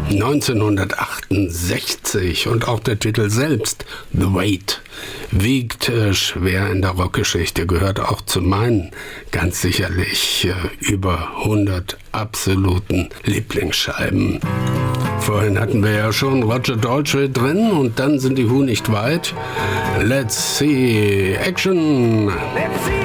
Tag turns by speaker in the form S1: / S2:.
S1: 1968 und auch der Titel selbst, The Weight, wiegt schwer in der Rockgeschichte, gehört auch zu meinen ganz sicherlich über 100 absoluten Lieblingsscheiben. Vorhin hatten wir ja schon Roger Daltrey drin und dann sind die Who nicht weit. Let's see, Action!
S2: Let's see.